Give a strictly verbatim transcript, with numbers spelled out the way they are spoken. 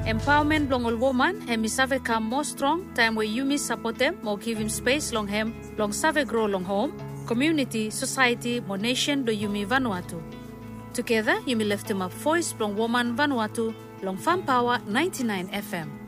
Empowerment long all woman and mi save come more strong time where you mi support them more give him space long him long save grow long home community society more nation do you mi Vanuatu. Together you mi lift him up voice long woman Vanuatu long Farm Power ninety-nine F M.